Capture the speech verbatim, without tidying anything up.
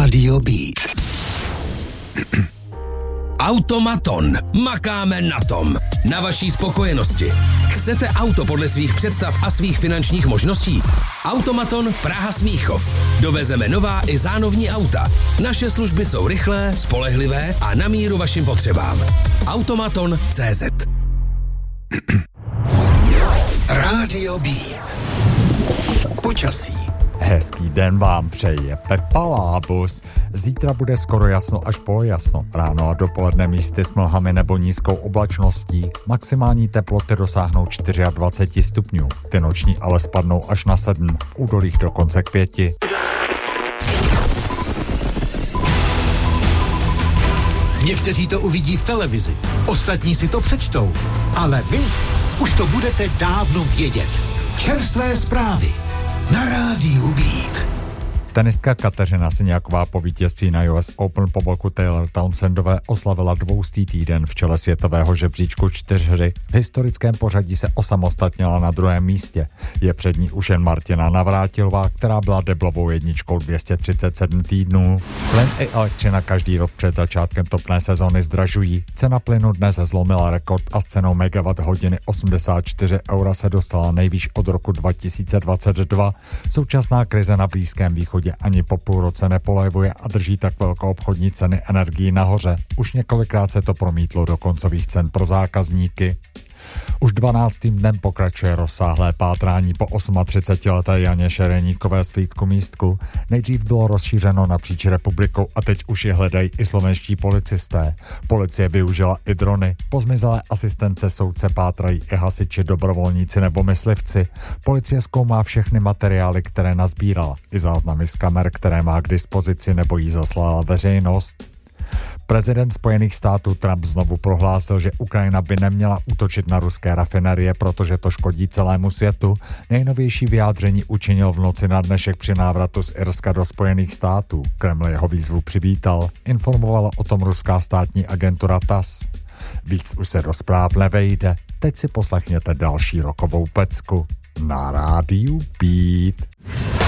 Rádio Beat. Automaton. Makáme na tom. Na vaší spokojenosti. Chcete auto podle svých představ a svých finančních možností? Automaton Praha Smíchov. Dovezeme nová i zánovní auta. Naše služby jsou rychlé, spolehlivé a na míru vašim potřebám. Automaton tečka cé zet. Rádio Beat. Počasí. Hezký den vám přeje Pepa Lábus. Zítra bude skoro jasno až polojasno. Ráno a dopoledne místy s mlhami nebo nízkou oblačností. Maximální teploty dosáhnou dvacet čtyři stupňů. Ty noční ale spadnou až na sedm. V údolích dokonce k pěti. Někteří to uvidí v televizi, ostatní si to přečtou. Ale vy už to budete dávno vědět. Čerstvé zprávy na Rádiu Beat. Tenistka Kateřina Siniaková po vítězství na U S Open po boku Taylor Townsendové oslavila dvoustý týden v čele světového žebříčku čtyřhry. V historickém pořadí se osamostatnila na druhém místě. Je před ní už jen Martina Navrátilová, která byla deblovou jedničkou dvě stě třicet sedm týdnů. Plyn i elektřina každý rok před začátkem topné sezóny zdražují. Cena plynu dnes zlomila rekord a s cenou megawatt hodiny osmdesát čtyři eura se dostala nejvýš od roku dva tisíce dvacet dva. Současná krize na Blízkém východě ani po půl roce nepolevuje a drží tak velkoobchodní ceny energií nahoře. Už několikrát se to promítlo do koncových cen pro zákazníky. Už dvanáctým dnem pokračuje rozsáhlé pátrání po třicetiosmileté Janě Šereníkové z Frýdku Místku. Nejdřív bylo rozšířeno napříč republikou a teď už je hledají i slovenští policisté. Policie využila i drony. Po zmizelé asistence soudce pátrají i hasiči, dobrovolníci nebo myslivci. Policie zkoumá všechny materiály, které nazbírala, i záznamy z kamer, které má k dispozici nebo jí zaslala veřejnost. Prezident Spojených států Trump znovu prohlásil, že Ukrajina by neměla útočit na ruské rafinerie, protože to škodí celému světu. Nejnovější vyjádření učinil v noci na dnešek při návratu z Irska do Spojených států. Kreml jeho výzvu přivítal, informovala o tom ruská státní agentura T A S. Víc už se do zpráv nevejde. Teď si poslechněte další rokovou pecku na Rádiu Beat.